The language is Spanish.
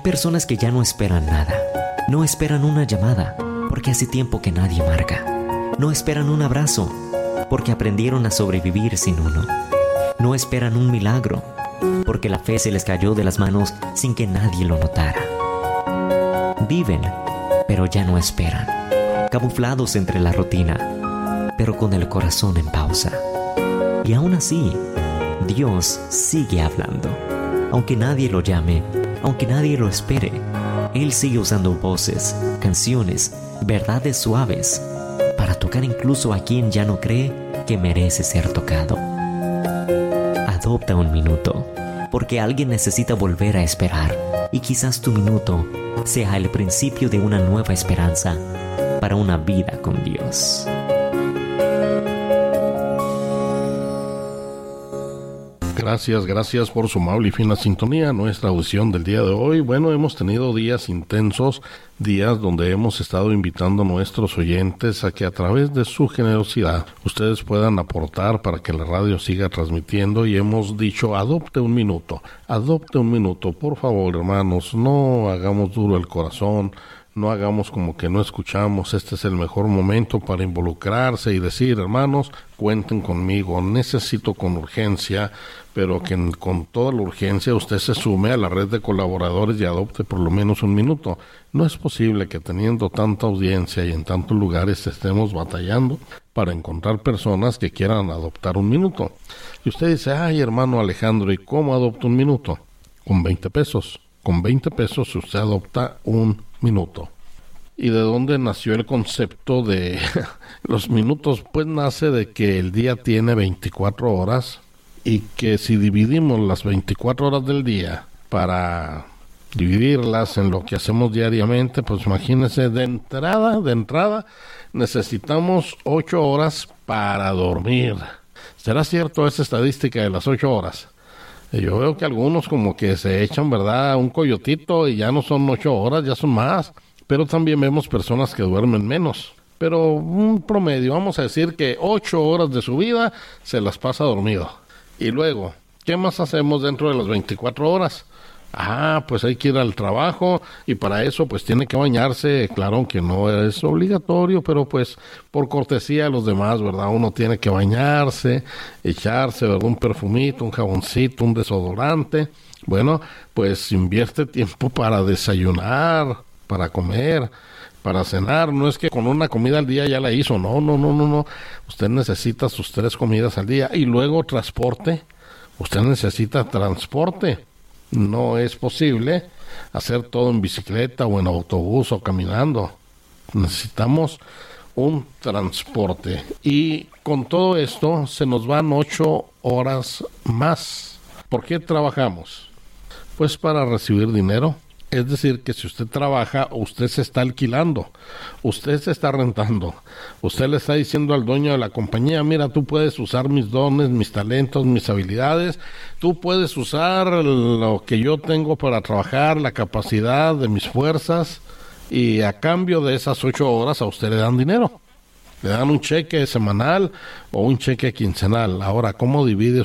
personas que ya no esperan nada. No esperan una llamada, porque hace tiempo que nadie marca. No esperan un abrazo, porque aprendieron a sobrevivir sin uno. No esperan un milagro, porque la fe se les cayó de las manos sin que nadie lo notara. Viven, pero ya no esperan, camuflados entre la rutina, pero con el corazón en pausa. Y aún así, Dios sigue hablando. Aunque nadie lo llame, aunque nadie lo espere, Él sigue usando voces, canciones, verdades suaves para tocar incluso a quien ya no cree que merece ser tocado. Adopta un minuto, porque alguien necesita volver a esperar, y quizás tu minuto sea el principio de una nueva esperanza para una vida con Dios. Gracias por su amable y fina sintonía. Nuestra audición del día de hoy. Bueno, hemos tenido días intensos, días donde hemos estado invitando a nuestros oyentes a que a través de su generosidad ustedes puedan aportar para que la radio siga transmitiendo, y hemos dicho, adopte un minuto, por favor, hermanos, no hagamos duro el corazón, no hagamos como que no escuchamos. Este es el mejor momento para involucrarse y decir, hermanos, cuenten conmigo, necesito con urgencia, pero que con toda la urgencia usted se sume a la red de colaboradores y adopte por lo menos un minuto. No es posible que teniendo tanta audiencia y en tantos lugares estemos batallando para encontrar personas que quieran adoptar un minuto. Y usted dice, ay, hermano Alejandro, ¿y cómo adopto un minuto? Con 20 pesos. Con 20 pesos usted adopta un minuto. ¿Y de dónde nació el concepto de los minutos? Pues nace de que el día tiene 24 horas y que si dividimos las 24 horas del día para dividirlas en lo que hacemos diariamente, pues imagínense, de entrada necesitamos 8 horas para dormir. ¿Será cierto esa estadística de las 8 horas? Yo veo que algunos como que se echan, ¿verdad?, un coyotito y ya no son 8 horas, ya son más. Pero también vemos personas que duermen menos. Pero un promedio, vamos a decir que 8 horas de su vida se las pasa dormido. Y luego, ¿qué más hacemos dentro de las 24 horas? Pues hay que ir al trabajo, y para eso pues tiene que bañarse. Claro que no es obligatorio, pero pues por cortesía a los demás, ¿verdad? Uno tiene que bañarse, echarse, ¿verdad?, un perfumito, un jaboncito, un desodorante. Bueno, pues invierte tiempo para desayunar, para comer, para cenar. No es que con una comida al día ya la hizo, no. Usted necesita sus 3 comidas al día. Y luego transporte. Usted necesita transporte. No es posible hacer todo en bicicleta o en autobús o caminando. Necesitamos un transporte. Y con todo esto se nos van 8 horas más. ¿Por qué trabajamos? Pues para recibir dinero. Es decir, que si usted trabaja, usted se está alquilando, usted se está rentando, usted le está diciendo al dueño de la compañía, mira, tú puedes usar mis dones, mis talentos, mis habilidades, tú puedes usar lo que yo tengo para trabajar, la capacidad de mis fuerzas, y a cambio de esas 8 horas a usted le dan dinero. Le dan un cheque semanal o un cheque quincenal. Ahora, ¿cómo divide